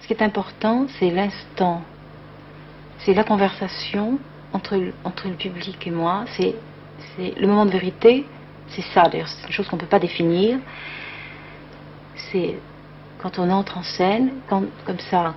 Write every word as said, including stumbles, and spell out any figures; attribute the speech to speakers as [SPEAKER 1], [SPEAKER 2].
[SPEAKER 1] qui est important, c'est l'instant. C'est la conversation entre, entre le public et moi. C'est le moment de vérité. C'est ça, d'ailleurs, c'est une chose qu'on ne peut pas définir. C'est quand on entre en scène, quand, comme ça,